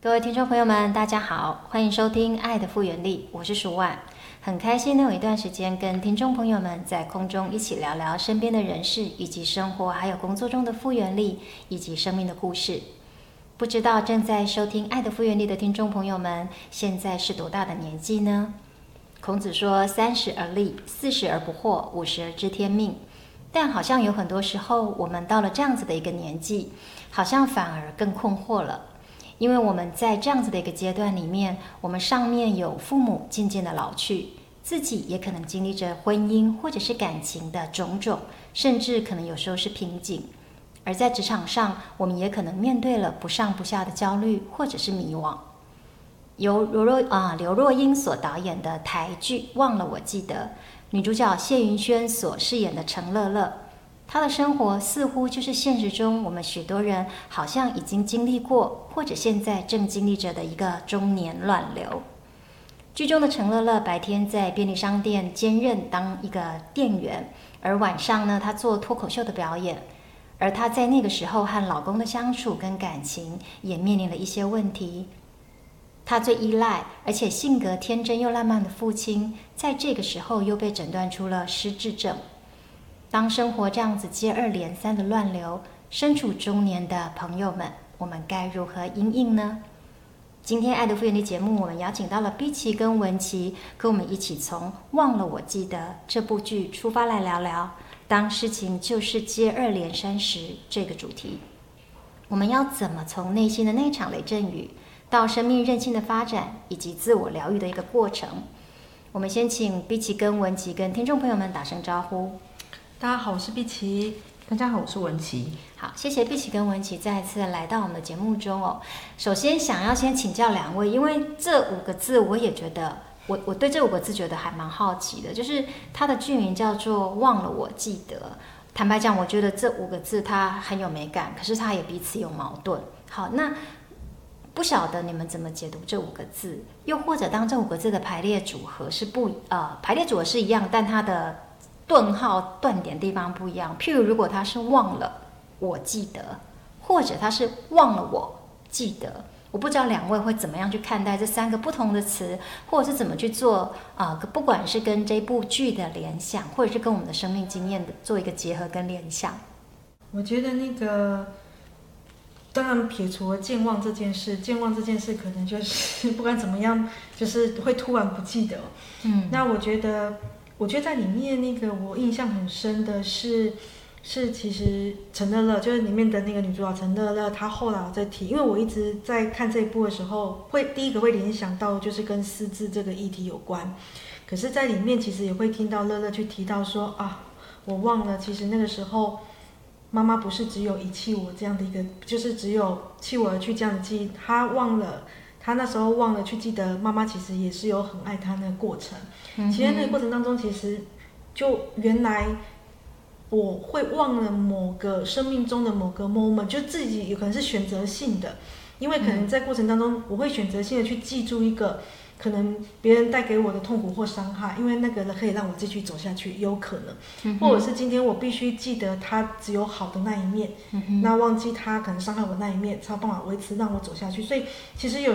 各位听众朋友们，大家好，欢迎收听《爱的复原力》，我是舒婉。很开心能有一段时间跟听众朋友们在空中一起聊聊身边的人事，以及生活还有工作中的复原力，以及生命的故事。不知道正在收听《爱的复原力》的听众朋友们，现在是多大的年纪呢？孔子说：“30而立，40而不惑，50而知天命。”但好像有很多时候，我们到了这样子的一个年纪，好像反而更困惑了。因为我们在这样子的一个阶段里面，我们上面有父母渐渐的老去，自己也可能经历着婚姻或者是感情的种种，甚至可能有时候是瓶颈。而在职场上，我们也可能面对了不上不下的焦虑或者是迷惘。由刘若英所导演的台剧《忘了我记得》，女主角谢云轩所饰演的陈乐乐，她的生活似乎就是现实中我们许多人好像已经经历过，或者现在正经历着的一个中年乱流。剧中的陈乐乐白天在便利商店兼任当一个店员，而晚上呢，她做脱口秀的表演。而她在那个时候和老公的相处跟感情也面临了一些问题。她最依赖而且性格天真又浪漫的父亲，在这个时候又被诊断出了失智症。当生活这样子接二连三的乱流，身处中年的朋友们，我们该如何因应呢？今天爱的复原力节目，我们邀请到了碧琪跟文琪，跟我们一起从《忘了我记得》这部剧出发来聊聊当事情就是接二连三时这个主题。我们要怎么从内心的那场雷阵雨，到生命韧性的发展，以及自我疗愈的一个过程？我们先请碧琪跟文琪跟听众朋友们打声招呼。 大家好，我是碧琪。 大家好，我是文琪。 好，谢谢碧琪跟文琪再一次来到我们的节目中哦。首先想要先请教两位，因为这5个字我也觉得，我对这5个字觉得还蛮好奇的，就是它的剧名叫做《忘了我记得》。坦白讲，我觉得这5个字它很有美感，可是它也彼此有矛盾。好，那不晓得你们怎么解读这5个字，又或者当这5个字的排列组合是排列组合是一样，但它的顿号断点地方不一样。譬如如果他是忘了我记得，或者他是忘了我记得，我不知道两位会怎么样去看待这3个不同的词，或者是怎么去做不管是跟这部剧的联想，或者是跟我们的生命经验的做一个结合跟联想。 我觉得当然撇除了健忘这件事可能就是不管怎么样，就是会突然不记得。那我觉得在里面我印象很深的是其实陈乐乐，就是里面的那个女主角陈乐乐，她后来在提，因为我一直在看这一部的时候，第一个会联想到就是跟失智这个议题有关。可是在里面其实也会听到乐乐去提到说我忘了，其实那个时候妈妈不是只有遗弃我这样的一个，就是只有弃我而去这样的记忆，他那时候忘了去记得妈妈其实也是有很爱他那个过程。其实那个过程当中，其实就原来我会忘了某个生命中的某个 moment， 就自己有可能是选择性的，因为可能在过程当中我会选择性的去记住一个可能别人带给我的痛苦或伤害，因为那个可以让我继续走下去，有可能，或者是今天我必须记得他只有好的那一面，那忘记他可能伤害我那一面，才有办法维持让我走下去。所以其实有